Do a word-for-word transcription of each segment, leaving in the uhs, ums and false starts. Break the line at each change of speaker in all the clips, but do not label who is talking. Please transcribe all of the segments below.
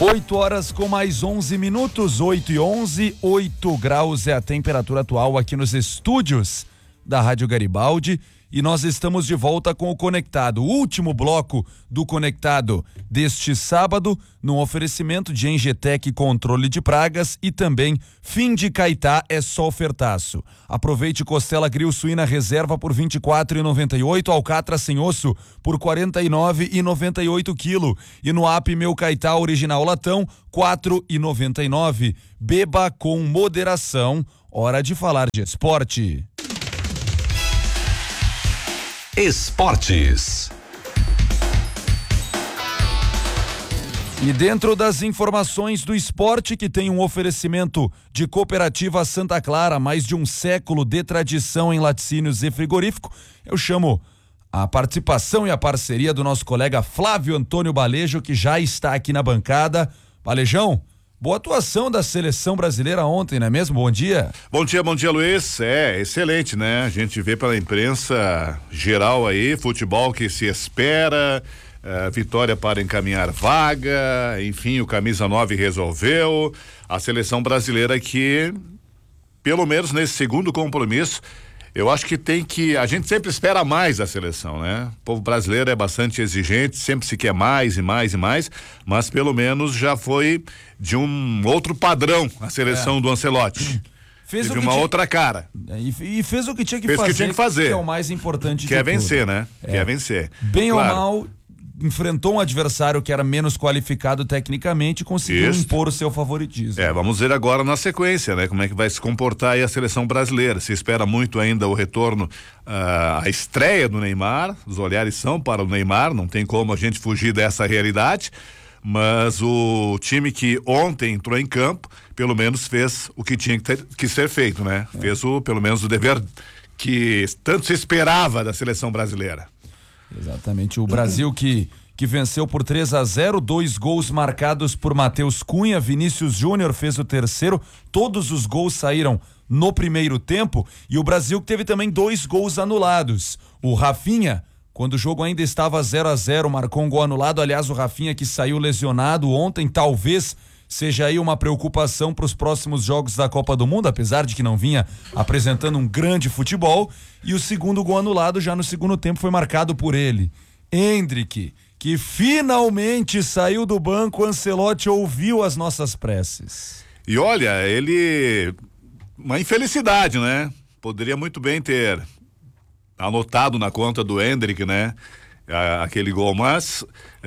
oito horas com mais onze minutos, oito e onze, oito graus é a temperatura atual aqui nos estúdios da Rádio Garibaldi e nós estamos de volta com o Conectado, o último bloco do Conectado deste sábado, no oferecimento de Engetec Controle de Pragas e também Fim de Caetá é só ofertaço. Aproveite costela grill suína reserva por vinte e quatro reais e noventa e oito, alcatra sem osso por quarenta e nove reais e noventa e oito quilo e no app Meu Caetá original latão quatro reais e noventa e nove. Beba com moderação, hora de falar de esporte.
Esportes.
E dentro das informações do esporte, que tem um oferecimento de Cooperativa Santa Clara, mais de um século de tradição em laticínios e frigorífico, eu chamo a participação e a parceria do nosso colega Flávio Antônio Balejo, que já está aqui na bancada. Balejão, boa atuação da seleção brasileira ontem, não é mesmo? Bom dia.
Bom dia, bom dia, Luiz. É, excelente, né? A gente vê pela imprensa geral aí, futebol que se espera, uh, vitória para encaminhar vaga, enfim, o camisa nove resolveu. A seleção brasileira que, pelo menos nesse segundo compromisso, eu acho que tem que, a gente sempre espera mais da seleção, né? O povo brasileiro é bastante exigente, sempre se quer mais e mais e mais, mas pelo menos já foi de um outro padrão a seleção é. do Ancelotti.
Fez
Teve
o que
uma
tinha...
outra cara.
E, e fez o que tinha que
fez
fazer.
que tinha que fazer.
Que é o mais importante.
Quer
de
vencer,
tudo.
né?
É.
Quer vencer.
Bem
claro.
ou mal, enfrentou um adversário que era menos qualificado tecnicamente e conseguiu
Isso.
impor o seu favoritismo.
É, vamos ver agora na sequência, né? Como é que vai se comportar aí a seleção brasileira. Se espera muito ainda o retorno, uh, a estreia do Neymar, os olhares são para o Neymar, não tem como a gente fugir dessa realidade, mas o time que ontem entrou em campo, pelo menos fez o que tinha que, ter, que ser feito, né? É. Fez o, pelo menos o dever que tanto se esperava da seleção brasileira.
Exatamente, o Brasil que, que venceu por três a zero, dois gols marcados por Matheus Cunha, Vinícius Júnior fez o terceiro, todos os gols saíram no primeiro tempo e o Brasil que teve também dois gols anulados. O Rafinha, quando o jogo ainda estava zero a zero, marcou um gol anulado, aliás o Rafinha que saiu lesionado ontem, talvez seja aí uma preocupação para os próximos jogos da Copa do Mundo, apesar de que não vinha apresentando um grande futebol. E o segundo gol anulado já no segundo tempo foi marcado por ele, Endrick, que finalmente saiu do banco. Ancelotti ouviu as nossas preces.
E olha, ele, uma infelicidade, né? Poderia muito bem ter anotado na conta do Endrick, né? Aquele gol, mas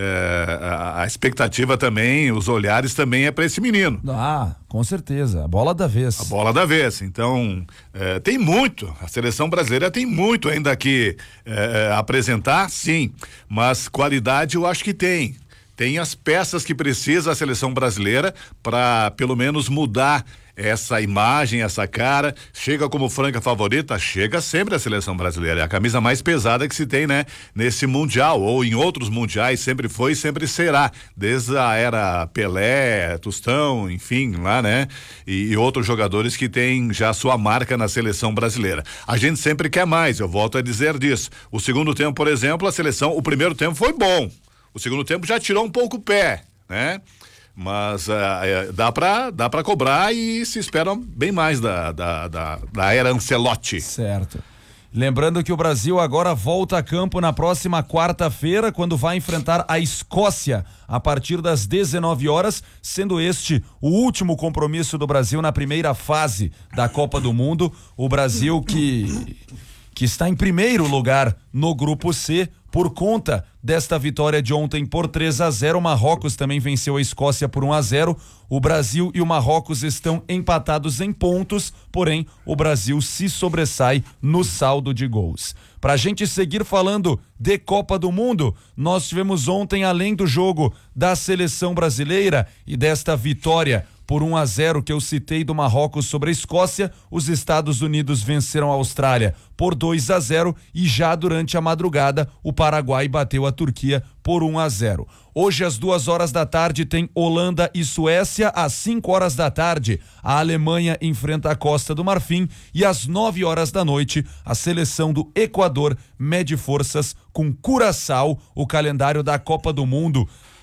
é, a, a expectativa também, os olhares também é para esse menino.
Ah, com certeza, a bola da vez.
A bola da vez, então é, tem muito, a seleção brasileira tem muito ainda que é, apresentar, sim, mas qualidade eu acho que tem. Tem as peças que precisa a seleção brasileira para pelo menos mudar essa imagem, essa cara. Chega como franca favorita, chega sempre a seleção brasileira. É a camisa mais pesada que se tem, né? Nesse mundial ou em outros mundiais, sempre foi e sempre será. Desde a era Pelé, Tostão, enfim, lá, né? E, e outros jogadores que têm já sua marca na seleção brasileira. A gente sempre quer mais, eu volto a dizer disso. O segundo tempo, por exemplo, a seleção, o primeiro tempo foi bom. O segundo tempo já tirou um pouco o pé, né? Mas uh, é, dá pra, dá pra cobrar e se espera bem mais da, da, da, da era Ancelotti.
Certo. Lembrando que o Brasil agora volta a campo na próxima quarta-feira, quando vai enfrentar a Escócia a partir das dezenove horas, sendo este o último compromisso do Brasil na primeira fase da Copa do Mundo. O Brasil que, que está em primeiro lugar no grupo C, por conta desta vitória de ontem por três a zero. O Marrocos também venceu a Escócia por um a zero. O Brasil e o Marrocos estão empatados em pontos, porém o Brasil se sobressai no saldo de gols. Para a gente seguir falando de Copa do Mundo, nós tivemos ontem, além do jogo da seleção brasileira e desta vitória por um a zero que eu citei do Marrocos sobre a Escócia, os Estados Unidos venceram a Austrália por dois a zero e já durante a madrugada o Paraguai bateu a Turquia por um a zero. Hoje às duas horas da tarde tem Holanda e Suécia, às cinco horas da tarde a Alemanha enfrenta a Costa do Marfim e às nove horas da noite a seleção do Equador mede forças com Curaçao. O calendário da Copa do Mundo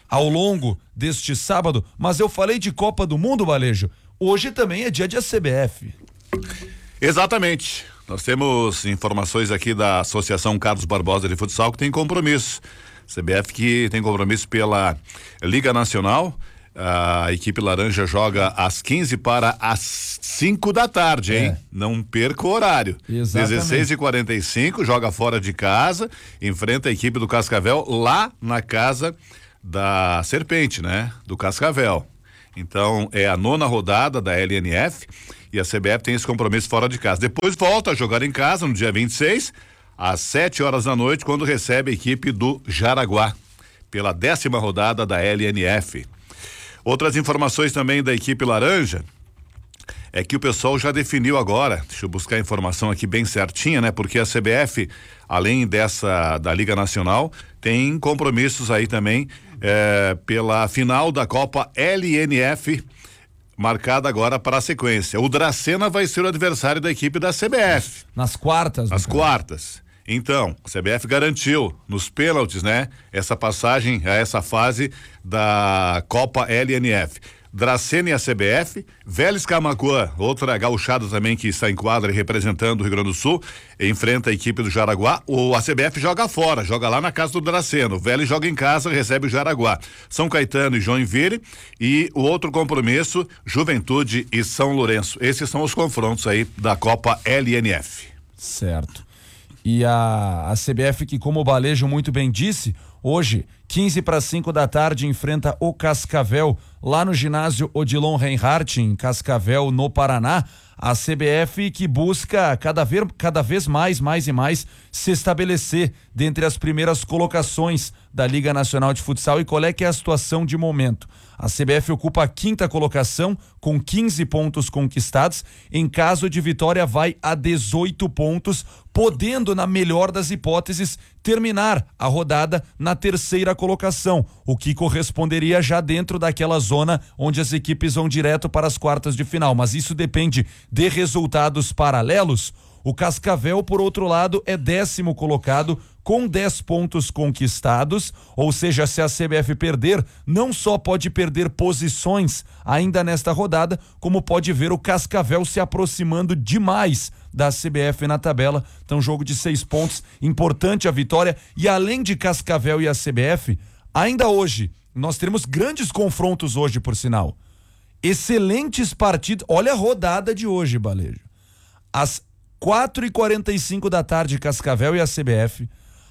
ao longo deste sábado, mas eu falei de Copa do Mundo, Balejo. Hoje também é dia de A C B F.
Exatamente. Nós temos informações aqui da Associação Carlos Barbosa de Futsal que tem compromisso. C B F que tem compromisso pela Liga Nacional. A equipe laranja joga às quinze para as cinco da tarde, hein? É. Não perca o horário.
Exatamente.
dezesseis e quarenta e cinco, joga fora de casa, enfrenta a equipe do Cascavel lá na casa da Serpente, né? Do Cascavel. Então é a nona rodada da L N F e a C B F tem esse compromisso fora de casa. Depois volta a jogar em casa no dia vinte e seis, às sete horas da noite, quando recebe a equipe do Jaraguá pela décima rodada da L N F. Outras informações também da equipe laranja é que o pessoal já definiu agora, deixa eu buscar a informação aqui bem certinha, né? Porque a C B F, além dessa da Liga Nacional, tem compromissos aí também eh, pela final da Copa L N F, marcada agora para a sequência. O Dracena vai ser o adversário da equipe da C B F.
Nas quartas.
Nas quartas. Então, a C B F garantiu nos pênaltis, né? Essa passagem a essa fase da Copa L N F. Dracena e a C B F, Vélez Camaquã, outra gauchada também que está em quadra representando o Rio Grande do Sul, enfrenta a equipe do Jaraguá. O a C B F joga fora, joga lá na casa do Dracena. O Vélez joga em casa, recebe o Jaraguá. São Caetano e Joinville, e o outro compromisso, Juventude e São Lourenço. Esses são os confrontos aí da Copa L N F.
Certo. E a, a C B F, que como o Balejo muito bem disse, hoje, quinze para cinco da tarde, enfrenta o Cascavel lá no ginásio Odilon Reinhardt, em Cascavel, no Paraná. A C B F que busca cada vez, cada vez mais, mais e mais se estabelecer dentre as primeiras colocações da Liga Nacional de Futsal. E qual é que é a situação de momento? A C B F ocupa a quinta colocação com quinze pontos conquistados. Em caso de vitória, vai a dezoito pontos, podendo, na melhor das hipóteses, terminar a rodada na terceira colocação, o que corresponderia já dentro daquela zona onde as equipes vão direto para as quartas de final. Mas isso depende de resultados paralelos. O Cascavel, por outro lado, é décimo colocado com dez pontos conquistados, ou seja, se a C B F perder, não só pode perder posições ainda nesta rodada, como pode ver o Cascavel se aproximando demais da C B F na tabela. Então, jogo de seis pontos, importante a vitória. E além de Cascavel e a C B F, ainda hoje, nós teremos grandes confrontos hoje, por sinal. Excelentes partidas. Olha a rodada de hoje, Balejo. Às quatro e quarenta e cinco da tarde, Cascavel e a C B F.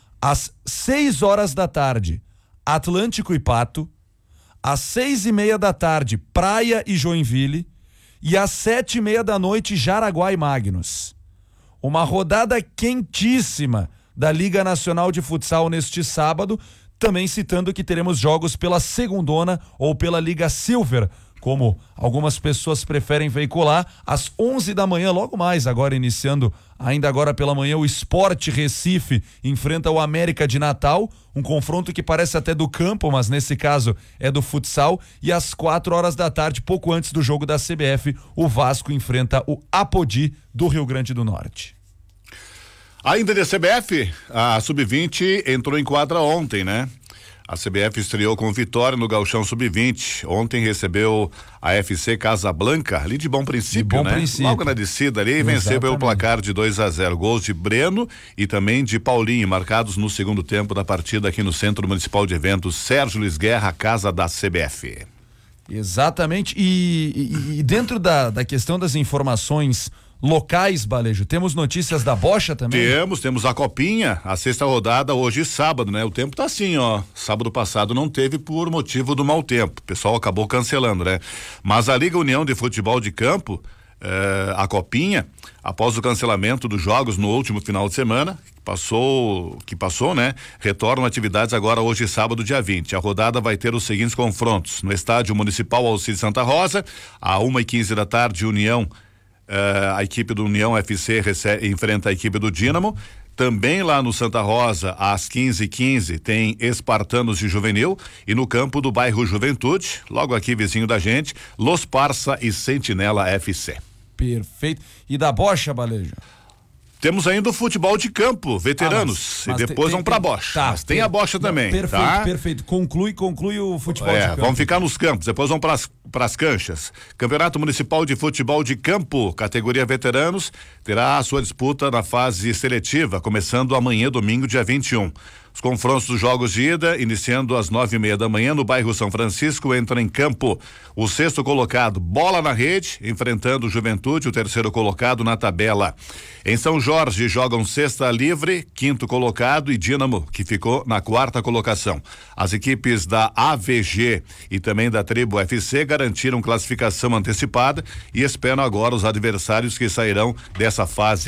Às seis horas da tarde, Atlântico e Pato. Às seis e meia da tarde, Praia e Joinville. E às sete e meia da noite, Jaraguá e Magnus. Uma rodada quentíssima da Liga Nacional de Futsal neste sábado, também citando que teremos jogos pela Segundona ou pela Liga Silver, como algumas pessoas preferem veicular, às onze da manhã, logo mais, agora iniciando, ainda agora pela manhã, o Sport Recife enfrenta o América de Natal, um confronto que parece até do campo, mas nesse caso é do futsal, e às quatro horas da tarde, pouco antes do jogo da C B F, o Vasco enfrenta o Apodi do Rio Grande do Norte.
Ainda de C B F, a sub vinte entrou em quadra ontem, né? A C B F estreou com vitória no Gauchão sub vinte. Ontem recebeu a F C Casablanca, ali de bom princípio,
de bom
né?
Princípio.
Logo na descida ali, e venceu pelo placar de dois a zero. Gols de Breno e também de Paulinho, marcados no segundo tempo da partida aqui no Centro Municipal de Eventos Sérgio Luiz Guerra, casa da C B F.
Exatamente. E, e, e dentro da, da questão das informações locais, Balejo, temos notícias da bocha também?
Temos, temos a Copinha, a sexta rodada hoje sábado, né? O tempo tá assim, ó, sábado passado não teve por motivo do mau tempo, o pessoal acabou cancelando, né? Mas a Liga União de Futebol de Campo, eh, a Copinha, após o cancelamento dos jogos no último final de semana, passou, que passou, né? Retornam atividades agora hoje sábado, dia vinte. A rodada vai ter os seguintes confrontos: no Estádio Municipal Alcides Santa Rosa, a uma e quinze da tarde, União Uh, a equipe do União F C recebe, enfrenta a equipe do Dínamo. Também lá no Santa Rosa, às quinze e quinze, tem Espartanos de Juvenil. E no campo do bairro Juventude, logo aqui vizinho da gente, Los Parça e Sentinela F C.
Perfeito. E da bocha, Balejo?
Temos ainda o futebol de campo, veteranos, ah, mas, mas e depois tem, vão pra bocha. Tá, mas tem, tem a bocha também,
perfeito,
tá?
Perfeito, conclui, conclui o futebol
é,
de campo.
Vamos ficar nos campos, depois vão pras, pras canchas. Campeonato Municipal de Futebol de Campo, categoria veteranos, terá a sua disputa na fase seletiva, começando amanhã, domingo, dia vinte e um. Os confrontos dos jogos de ida, iniciando às nove e meia da manhã no bairro São Francisco, entra em campo o sexto colocado, Bola na Rede, enfrentando o Juventude, o terceiro colocado na tabela. Em São Jorge jogam Sexta Livre, quinto colocado, e Dínamo, que ficou na quarta colocação. As equipes da A V G e também da Tribo F C garantiram classificação antecipada e esperam agora os adversários que sairão dessa fase